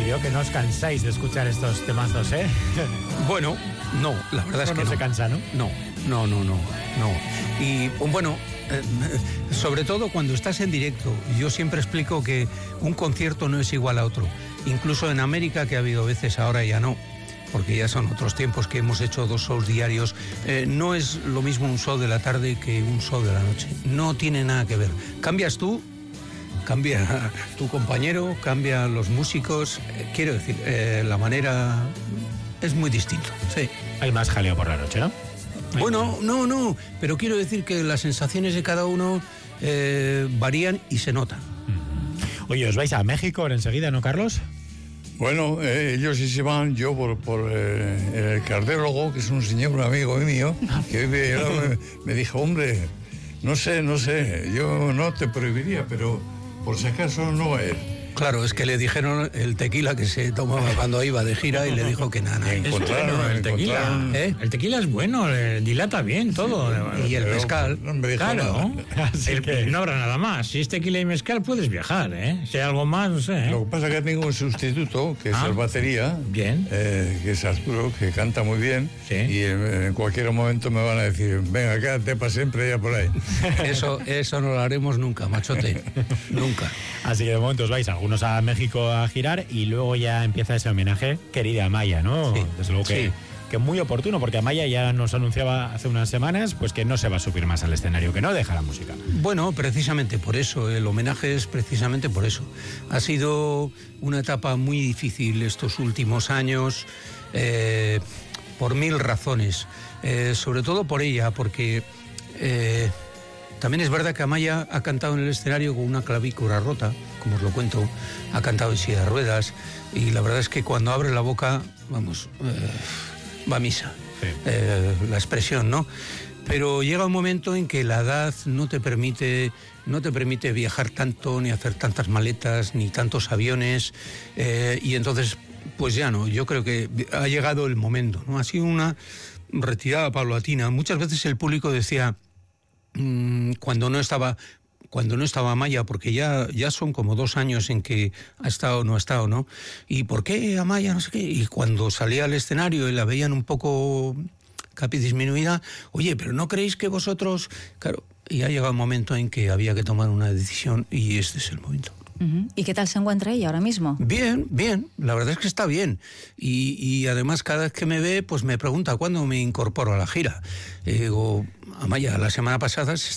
veo que no os cansáis de escuchar estos temazos, ¿eh? Bueno, no, la verdad es que no se cansa, ¿no? No. Y bueno, sobre todo cuando estás en directo, yo siempre explico que un concierto no es igual a otro. Incluso en América, que ha habido veces, ahora ya no, porque ya son otros tiempos que hemos hecho 2 shows diarios, no es lo mismo un show de la tarde que un show de la noche. No tiene nada que ver. Cambias tú, cambia tu compañero, cambian los músicos. Quiero decir, la manera es muy distinto. Sí. Hay más jaleo por la noche, ¿no? Bueno, no, pero quiero decir que las sensaciones de cada uno varían y se notan. Oye, ¿os vais a México enseguida, no, Carlos? Bueno, ellos sí se van, yo por el cardiólogo, que es un señor, un amigo mío, que vive, me dijo, hombre, no sé, yo no te prohibiría, pero por si acaso no va a ir. Claro, es que le dijeron el tequila que se tomaba cuando iba de gira y le dijo que nada. Encontraron el tequila. El tequila es bueno, dilata bien todo. Y el mezcal. No me dijo claro. nada. No habrá nada más. Si es tequila y mezcal puedes viajar, ¿eh? Si hay algo más, no sé. Lo que pasa es que tengo un sustituto, que es el batería. Bien. Que es Arturo, que canta muy bien. Sí. Y en cualquier momento me van a decir, venga, quédate para siempre ya por ahí. Eso no lo haremos nunca, machote. Nunca. Así que de momento os vais algunos a México a girar y luego ya empieza ese homenaje, querida Amaya, ¿no? Sí. Desde luego que muy oportuno, porque Amaya ya nos anunciaba hace unas semanas pues que no se va a subir más al escenario, que no deja la música. Bueno, precisamente por eso, el homenaje es precisamente por eso. Ha sido una etapa muy difícil estos últimos años, por 1000 razones, sobre todo por ella, porque también es verdad que Amaya ha cantado en el escenario con una clavícula rota, como os lo cuento, ha cantado en silla de ruedas, y la verdad es que cuando abre la boca, vamos, va a misa, sí. La expresión, ¿no? Pero llega un momento en que la edad no te permite viajar tanto, ni hacer tantas maletas, ni tantos aviones, y entonces, pues ya no, yo creo que ha llegado el momento, ¿no? Ha sido una retirada paulatina. Muchas veces el público decía, cuando no estaba Amaya, porque ya son como 2 años en que ha estado o no ha estado, ¿no? ¿Y por qué Amaya? No sé qué. Y cuando salía al escenario y la veían un poco disminuida, oye, pero ¿no creéis que vosotros...? Claro, y ha llegado un momento en que había que tomar una decisión y este es el momento. ¿Y qué tal se encuentra ella ahora mismo? Bien, la verdad es que está bien. Y además cada vez que me ve, pues me pregunta cuándo me incorporo a la gira. Digo, Amaya, la semana pasada has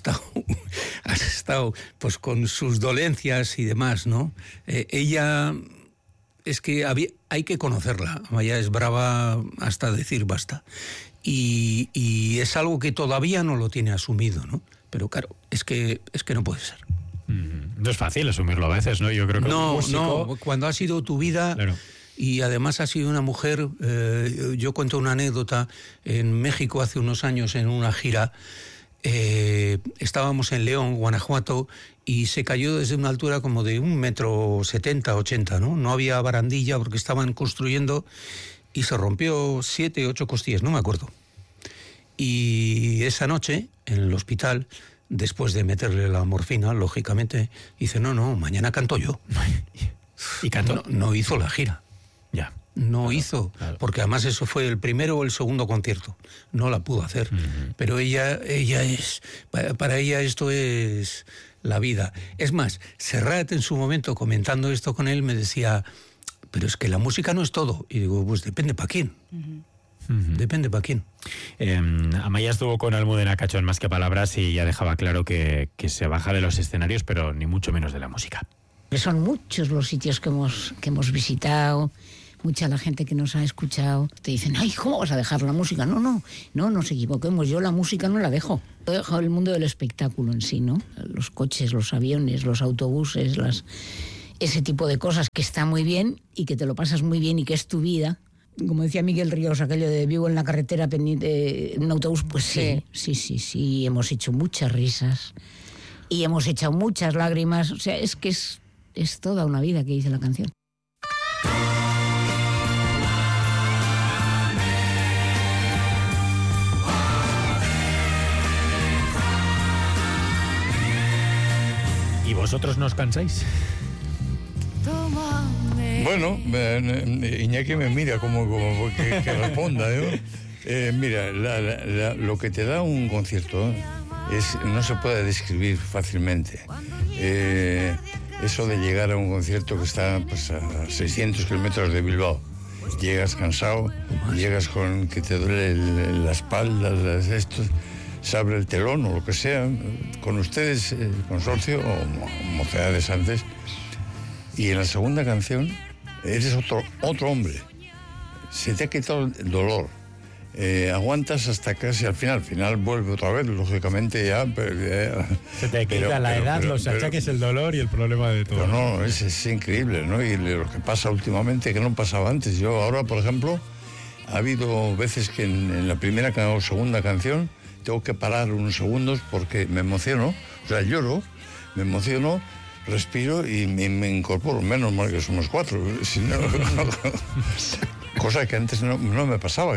estado pues con sus dolencias y demás, ¿no? Ella, es que hay que conocerla. Amaya es brava hasta decir basta. Y es algo que todavía no lo tiene asumido, ¿no? Pero claro, es que no puede ser. No es fácil asumirlo a veces, ¿no? Yo creo que no, un músico... no, cuando ha sido tu vida, claro. Y además ha sido una mujer, yo cuento una anécdota, en México hace unos años en una gira, estábamos en León, Guanajuato, y se cayó desde una altura como de 1,70 m, 80 m, ¿no? No había barandilla porque estaban construyendo y se rompió 7, 8 costillas, no me acuerdo. Y esa noche, en el hospital, después de meterle la morfina, lógicamente, dice, no, mañana canto yo. ¿Y cantó? No hizo la gira. Ya. No claro, hizo, claro. Porque además eso fue el primero o el segundo concierto. No la pudo hacer. Pero ella es, para ella esto es la vida. Es más, Serrat en su momento, comentando esto con él, me decía, pero es que la música no es todo. Y digo, pues depende para quién. Depende para quién. Amaya estuvo con Almudena Cacho en Más que Palabras y ya dejaba claro que se baja de los escenarios, pero ni mucho menos de la música. Son muchos los sitios que hemos visitado, mucha la gente que nos ha escuchado. Te dicen, ay, ¿cómo vas a dejar la música? No nos equivoquemos, yo la música no la dejo. He dejado el mundo del espectáculo en sí, ¿no? Los coches, los aviones, los autobuses, ese tipo de cosas que está muy bien y que te lo pasas muy bien y que es tu vida. Como decía Miguel Ríos, aquello de vivo en la carretera pendiente en un autobús, pues sí, hemos hecho muchas risas y hemos echado muchas lágrimas. O sea, es que es toda una vida que dice la canción. ¿Y vosotros no os cansáis? Bueno, Iñaki me mira como que responda, ¿no? Mira, lo que te da un concierto no se puede describir fácilmente. Eso de llegar a un concierto que está pues, a 600 kilómetros de Bilbao, llegas cansado, llegas con que te duele la espalda, se abre el telón o lo que sea, con ustedes, el consorcio o Mocedades antes, y en la segunda canción eres otro hombre, se te ha quitado el dolor. Aguantas hasta casi al final vuelve otra vez, lógicamente ya. Se te quita la edad, los achaques, el dolor y el problema de todo. Pero no, es increíble, ¿no? Y lo que pasa últimamente, que no pasaba antes. Yo ahora, por ejemplo, ha habido veces que en la primera o segunda canción tengo que parar unos segundos porque me emociono, o sea, lloro, me emociono, respiro y me incorporo. Menos mal que somos 4, si no... Cosa que antes no me pasaba,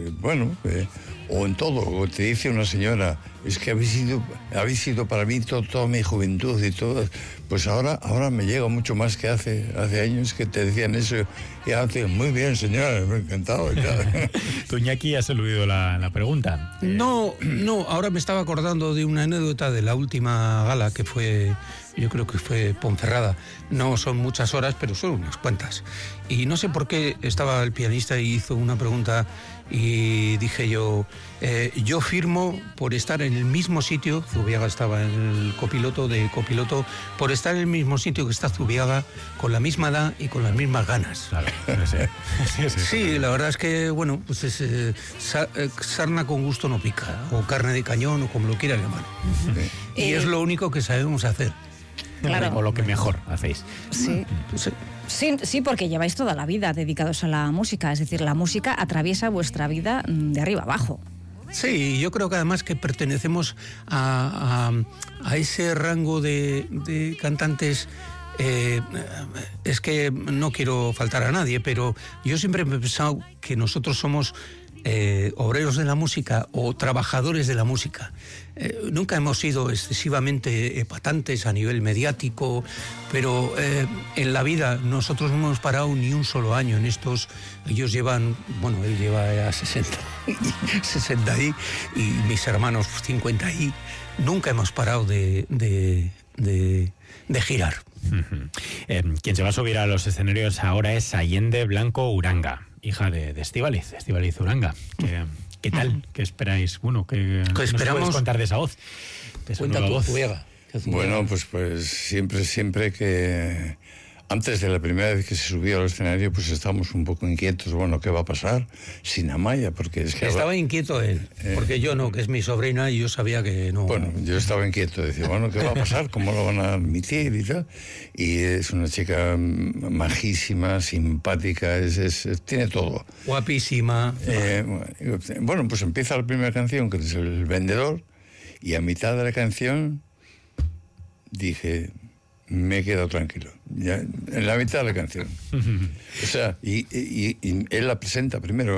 o en todo, o te dice una señora, es que habéis sido para mí toda mi juventud y todo, pues ahora me llega mucho más que hace años que te decían eso, y ahora te digo, muy bien señora, me ha encantado. Tú, Iñaki, has eludido la pregunta. No, ahora me estaba acordando de una anécdota de la última gala que fue... Yo creo que fue Ponferrada. No son muchas horas, pero son unas cuantas. Y no sé por qué estaba el pianista y hizo una pregunta y dije yo firmo por estar en el mismo sitio, Zubiaga estaba en el copiloto, por estar en el mismo sitio que está Zubiaga, con la misma edad y con las mismas ganas. Claro, sí, la verdad es que, bueno, pues es sarna con gusto no pica, o carne de cañón, o como lo quieras llamar. Y es lo único que sabemos hacer. Claro. O lo que mejor hacéis. Sí. Sí, porque lleváis toda la vida dedicados a la música, es decir, la música atraviesa vuestra vida de arriba abajo. Sí, yo creo que además que pertenecemos a ese rango de cantantes. Es que no quiero faltar a nadie, pero yo siempre he pensado que nosotros somos obreros de la música o trabajadores de la música. Nunca hemos sido excesivamente epatantes a nivel mediático, pero en la vida nosotros no hemos parado ni un solo año en estos. Ellos llevan, bueno, él lleva a 60 y mis hermanos 50 y nunca hemos parado de girar. Quien se va a subir a los escenarios ahora es Allende Blanco Uranga, hija de Estíbaliz Uranga. ¿Qué tal? ¿Qué esperáis? Bueno, ¿qué esperamos? ¿Puedes contar de esa voz? Cuenta tu voz. Bueno, pues siempre que... Antes de la primera vez que se subió al escenario, pues estábamos un poco inquietos. Bueno, ¿qué va a pasar sin Amaya? Porque es que estaba inquieto él, porque yo no, que es mi sobrina, y yo sabía que no... Bueno, yo estaba inquieto. Decía, bueno, ¿qué va a pasar? ¿Cómo lo van a admitir y tal? Y es una chica majísima, simpática, tiene todo. Guapísima. Bueno, pues empieza la primera canción, que es El Vendedor, y a mitad de la canción dije... Me he quedado tranquilo, ya, en la mitad de la canción. O sea, y él la presenta primero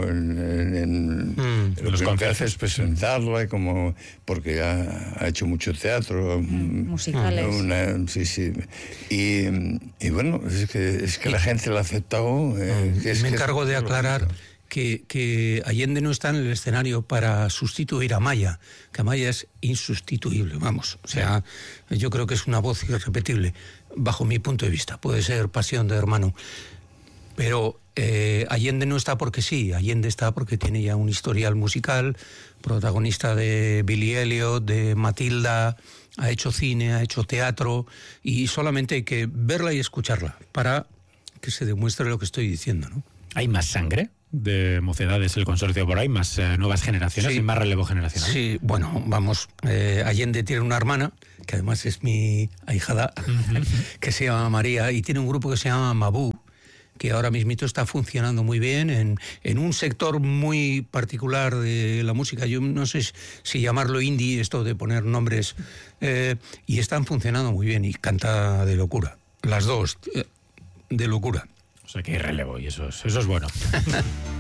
lo que hace es presentarla porque ha hecho mucho teatro. Musicales. Sí. Y bueno, es que la gente lo ha aceptado. Me encargo de aclarar que Allende no está en el escenario para sustituir a Amaya, que Amaya es insustituible, vamos. O sea, yo creo que es una voz irrepetible, bajo mi punto de vista. Puede ser pasión de hermano. Pero Allende no está porque sí, Allende está porque tiene ya un historial musical, protagonista de Billy Elliot, de Matilda, ha hecho cine, ha hecho teatro, y solamente hay que verla y escucharla para que se demuestre lo que estoy diciendo, ¿no? ¿Hay más sangre de Mocedades, el consorcio por ahí, más nuevas generaciones, sí, y más relevo generacional? Sí, bueno, vamos, Allende tiene una hermana, que además es mi ahijada, que se llama María, y tiene un grupo que se llama Mabú, que ahora mismito está funcionando muy bien en un sector muy particular de la música. Yo no sé si llamarlo indie, esto de poner nombres, y están funcionando muy bien, y canta de locura, las dos, de locura. O sea que hay relevo, y eso es bueno.